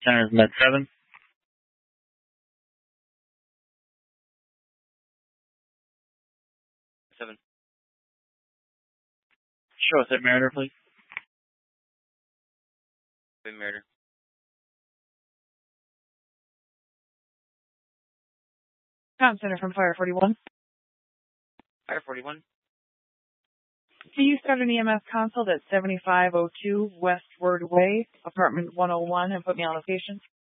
Center's Med 7. Show us at Meritor, please. Meritor. Tom Center from Fire 41. Fire 41. Can you start an EMS consult at 7502 Westward Way, apartment 101, and put me on location?